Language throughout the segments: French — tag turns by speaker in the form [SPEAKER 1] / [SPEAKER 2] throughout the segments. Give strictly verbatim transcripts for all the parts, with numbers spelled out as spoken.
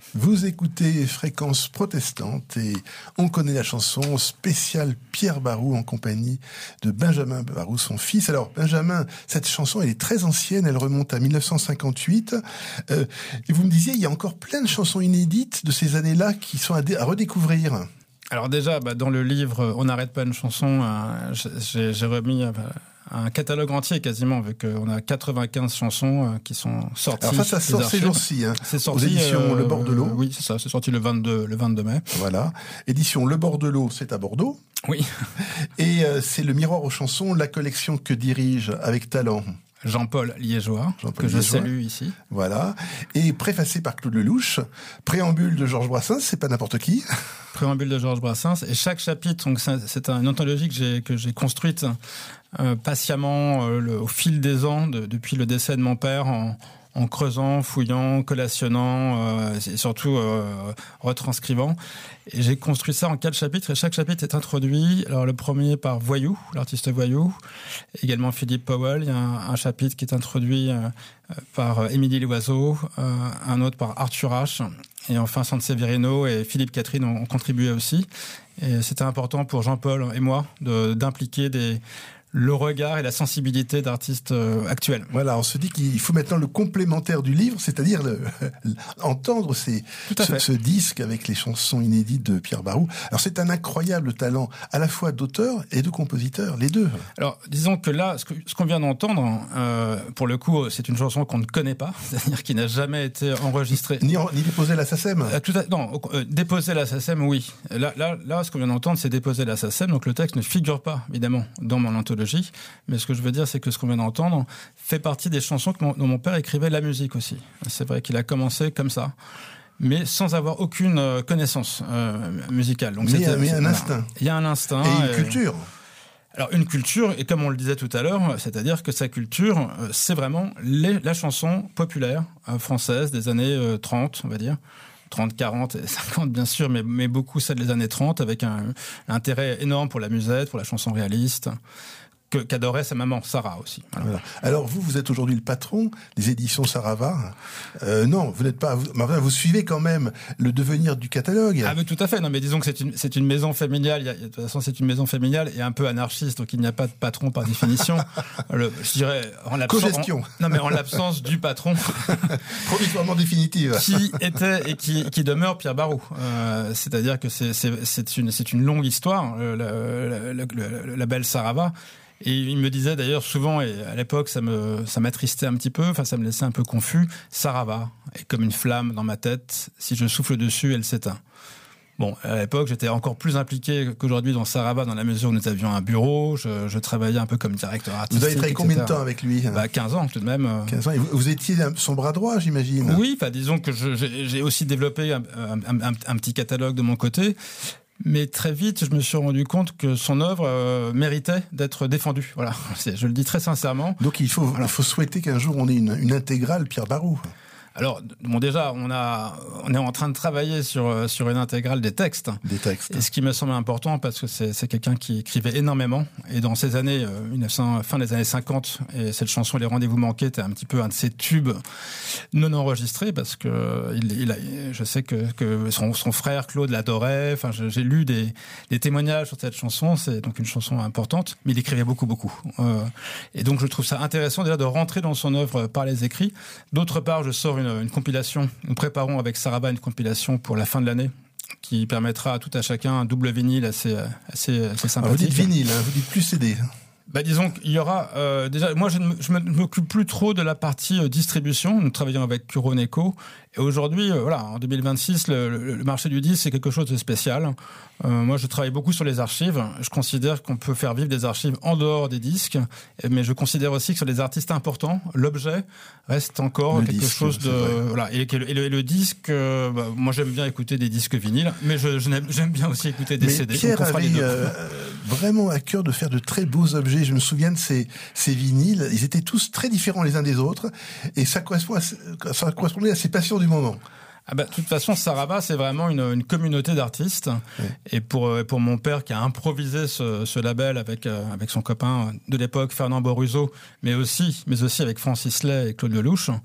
[SPEAKER 1] Vous écoutez Fréquence Protestante et on connaît la chanson spéciale Pierre Barroux en compagnie de Benjamin Barroux, son fils. Alors Benjamin, cette chanson elle est très ancienne, elle remonte à mille neuf cent cinquante-huit. Euh, et vous me disiez, il y a encore plein de chansons inédites de ces années-là qui sont à, dé- à redécouvrir.
[SPEAKER 2] Alors déjà, bah, dans le livre On n'arrête pas une chanson, euh, j'ai, j'ai remis... Euh, un catalogue entier quasiment, vu qu'on a quatre-vingt-quinze chansons euh, qui sont sorties.
[SPEAKER 1] Alors ça, ça sort ces jours-ci, hein,
[SPEAKER 2] c'est sorti,
[SPEAKER 1] aux éditions
[SPEAKER 2] euh,
[SPEAKER 1] Le Bordelot.
[SPEAKER 2] Oui, c'est ça, c'est sorti le vingt-deux, le vingt-deux mai.
[SPEAKER 1] Voilà, édition Le Bordelot, c'est à Bordeaux.
[SPEAKER 2] Oui.
[SPEAKER 1] Et euh, c'est le Miroir aux chansons, la collection que dirige avec talent
[SPEAKER 2] Jean-Paul Liégeois,
[SPEAKER 1] Jean-Paul
[SPEAKER 2] que je
[SPEAKER 1] Liégeois.
[SPEAKER 2] salue ici.
[SPEAKER 1] Voilà. Et préfacé par Claude Lelouch. Préambule de Georges Brassens, c'est pas n'importe qui.
[SPEAKER 2] Préambule de Georges Brassens. Et chaque chapitre, donc c'est, c'est une anthologie que j'ai, que j'ai construite euh, patiemment euh, le, au fil des ans, de, depuis le décès de mon père, en, en creusant, fouillant, collationnant, euh, et surtout euh, retranscrivant. Et j'ai construit ça en quatre chapitres, et chaque chapitre est introduit. Alors le premier par Voyou, l'artiste Voyou, également Philippe Powell. Il y a un, un chapitre qui est introduit euh, par Émilie Loiseau, euh, un autre par Arthur H. Et enfin, Sanseverino et Philippe Catherine ont, ont contribué aussi. Et c'était important pour Jean-Paul et moi de, d'impliquer des... le regard et la sensibilité d'artistes euh, actuels.
[SPEAKER 1] Voilà, on se dit qu'il faut maintenant le complémentaire du livre, c'est-à-dire le, entendre ces, ce, ce disque avec les chansons inédites de Pierre Barroux. Alors c'est un incroyable talent, à la fois d'auteur et de compositeur, les deux.
[SPEAKER 2] Alors disons que là, ce, que, ce qu'on vient d'entendre, euh, pour le coup, c'est une chanson qu'on ne connaît pas, c'est-à-dire qui n'a jamais été enregistrée.
[SPEAKER 1] Ni, ni déposée à la SACEM.
[SPEAKER 2] Euh, tout à, non, euh, déposée à la SACEM, oui. Là, là, là, ce qu'on vient d'entendre, c'est déposée à la SACEM, donc le texte ne figure pas, évidemment, dans mon anthologie. Mais ce que je veux dire, c'est que ce qu'on vient d'entendre fait partie des chansons que mon, dont mon père écrivait la musique aussi. C'est vrai qu'il a commencé comme ça, mais sans avoir aucune connaissance euh, musicale. Donc
[SPEAKER 1] mais il y a, mais un instinct.
[SPEAKER 2] Il y a un instinct.
[SPEAKER 1] Et une
[SPEAKER 2] et,
[SPEAKER 1] culture.
[SPEAKER 2] Alors une culture, et comme on le disait tout à l'heure, c'est-à-dire que sa culture, c'est vraiment les, la chanson populaire euh, française des années euh, trente, on va dire. trente, quarante et cinquante bien sûr, mais, mais beaucoup celle des années trente, avec un, un intérêt énorme pour la musette, pour la chanson réaliste, que, qu'adorait sa maman, Sarah aussi. Voilà.
[SPEAKER 1] Voilà. Alors vous, vous êtes aujourd'hui le patron des éditions Sarava. Euh, non, vous n'êtes pas. Vous, vous suivez quand même le devenir du catalogue.
[SPEAKER 2] Ah mais tout à fait. Non mais disons que c'est une c'est une maison familiale. Il y a, de toute façon c'est une maison familiale et un peu anarchiste, donc il n'y a pas de patron par définition. le, je dirais en l'absence.
[SPEAKER 1] Co-gestion.
[SPEAKER 2] En, non mais en l'absence du patron.
[SPEAKER 1] Provisoirement définitive.
[SPEAKER 2] Qui était et qui qui demeure Pierre Barroux. Euh, c'est-à-dire que c'est c'est c'est une c'est une longue histoire. Le, la, la, la, la belle Sarava. Et il me disait d'ailleurs souvent, et à l'époque ça me ça m'attristait un petit peu, enfin ça me laissait un peu confus, Sarava est comme une flamme dans ma tête, si je souffle dessus, elle s'éteint. Bon, à l'époque, j'étais encore plus impliqué qu'aujourd'hui dans Sarava, dans la mesure où nous avions un bureau, je, je travaillais un peu comme directeur artistique.
[SPEAKER 1] Vous avez travaillé combien de temps avec lui?
[SPEAKER 2] Bah, quinze ans tout de même.
[SPEAKER 1] quinze ans. Et vous, vous étiez son bras droit, j'imagine?
[SPEAKER 2] Oui, enfin, disons que je, j'ai, j'ai aussi développé un, un, un, un petit catalogue de mon côté. Mais très vite, je me suis rendu compte que son œuvre euh, méritait d'être défendue. Voilà, c'est, je le dis très sincèrement.
[SPEAKER 1] Donc il faut, voilà. il faut souhaiter qu'un jour on ait une, une intégrale Pierre Barroux.
[SPEAKER 2] Alors, bon, déjà, on a, on est en train de travailler sur sur une intégrale des textes.
[SPEAKER 1] Des textes.
[SPEAKER 2] Et ce qui me semble important, parce que c'est c'est quelqu'un qui écrivait énormément. Et dans ces années euh, mille neuf cents, fin des années cinquante, et cette chanson Les Rendez-vous manqués était un petit peu un de ses tubes non enregistrés, parce que il, il a, je sais que que son son frère Claude l'adorait. Enfin, je, j'ai lu des des témoignages sur cette chanson. C'est donc une chanson importante, mais il écrivait beaucoup, beaucoup. Euh, et donc, je trouve ça intéressant déjà de rentrer dans son œuvre par les écrits. D'autre part, je sors une Une, une compilation. Nous préparons avec Sarava une compilation pour la fin de l'année qui permettra à tout à chacun un double vinyle assez, assez, assez sympathique.
[SPEAKER 1] Alors vous dites vinyle, hein, vous dites plus C D.
[SPEAKER 2] Bah disons qu'il y aura euh, déjà. Moi, je ne je m'occupe plus trop de la partie euh, distribution. Nous travaillons avec Curoneco. Et aujourd'hui, euh, voilà, en deux mille vingt-six, le, le, le marché du disque c'est quelque chose de spécial. Euh, moi, je travaille beaucoup sur les archives. Je considère qu'on peut faire vivre des archives en dehors des disques, mais je considère aussi que sur les artistes importants, l'objet reste encore
[SPEAKER 1] le
[SPEAKER 2] quelque
[SPEAKER 1] disque,
[SPEAKER 2] chose de voilà. Et, et, le, et le disque, euh, bah, moi j'aime bien écouter des disques vinyles, mais je, je n'aime, j'aime bien aussi écouter des
[SPEAKER 1] mais
[SPEAKER 2] C D.
[SPEAKER 1] Pierre avait euh, vraiment à cœur de faire de très beaux objets. Je me souviens de ces, ces vinyles. Ils étaient tous très différents les uns des autres, et ça correspond à, ça correspondait à ses passions du moment.
[SPEAKER 2] Ah bah, de toute façon, Sarava, c'est vraiment une, une communauté d'artistes. Oui. Et pour, pour mon père qui a improvisé ce, ce label avec, euh, avec son copain de l'époque, Fernand Boruzo, mais aussi, mais aussi avec Francis Lay et Claude Lelouch,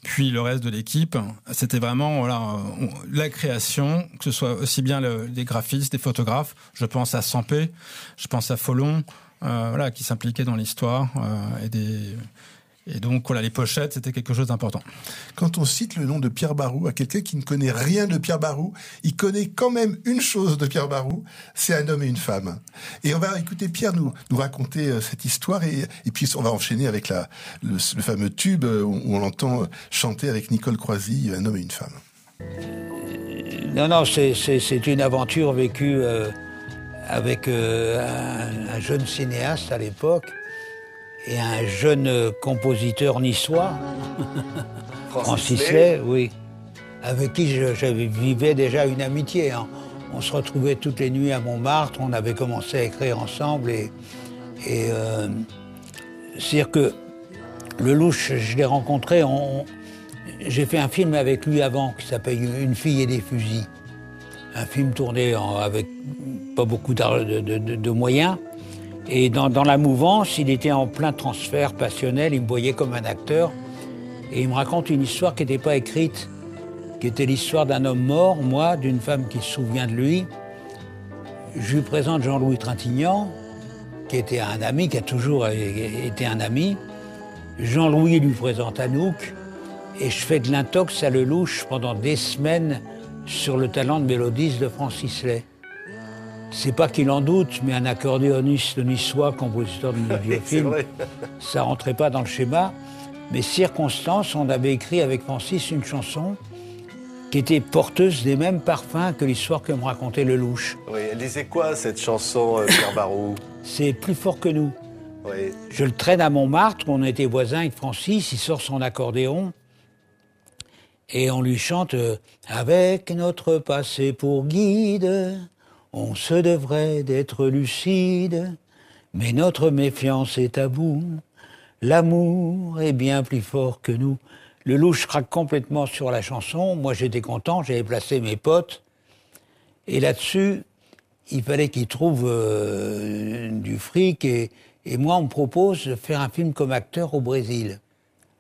[SPEAKER 2] puis le reste de l'équipe. C'était vraiment voilà, on, la création, que ce soit aussi bien le, les graphistes, les photographes. Je pense à Sampé, je pense à Follon, euh, voilà, qui s'impliquaient dans l'histoire euh, et des... Et donc, voilà, les pochettes, c'était quelque chose d'important.
[SPEAKER 1] Quand on cite le nom de Pierre Barou à quelqu'un qui ne connaît rien de Pierre Barou, il connaît quand même une chose de Pierre Barou, c'est un homme et une femme. Et on va écouter Pierre nous, nous raconter euh, cette histoire et, et puis on va enchaîner avec la, le, le fameux tube où, où on l'entend chanter avec Nicole Croisy, un homme et une femme.
[SPEAKER 3] Non, non, c'est, c'est, c'est une aventure vécue euh, avec euh, un, un jeune cinéaste à l'époque, et un jeune compositeur niçois, Francis Lay, oui, avec qui je, je vivais déjà une amitié. Hein. On se retrouvait toutes les nuits à Montmartre, on avait commencé à écrire ensemble. Et, et euh, c'est-à-dire que le Louche, je l'ai rencontré, on, j'ai fait un film avec lui avant qui s'appelle Une fille et des fusils. Un film tourné en, avec pas beaucoup de, de, de, de moyens. Et dans, dans la mouvance, il était en plein transfert passionnel, il me voyait comme un acteur. Et il me raconte une histoire qui n'était pas écrite, qui était l'histoire d'un homme mort, moi, d'une femme qui se souvient de lui. Je lui présente Jean-Louis Trintignant, qui était un ami, qui a toujours été un ami. Jean-Louis lui présente Anouk, et je fais de l'intox à Le Louche pendant des semaines sur le talent de mélodiste de Francis Lay. C'est pas qu'il en doute, mais un accordéoniste niçois, compositeur de vieux film, ça rentrait pas dans le schéma. Mais circonstance, on avait écrit avec Francis une chanson qui était porteuse des mêmes parfums que l'histoire que me racontait Le Louche.
[SPEAKER 4] Oui, elle disait quoi cette chanson, euh, Pierre Barou?
[SPEAKER 3] C'est plus fort que nous.
[SPEAKER 4] Oui.
[SPEAKER 3] Je le traîne à Montmartre, on était voisins avec Francis, il sort son accordéon et on lui chante euh, « Avec notre passé pour guide ». On se devrait d'être lucide, mais notre méfiance est à bout. L'amour est bien plus fort que nous. Le Louche craque complètement sur la chanson. Moi, j'étais content, j'avais placé mes potes. Et là-dessus, il fallait qu'il trouve euh, du fric. Et, et moi, on me propose de faire un film comme acteur au Brésil.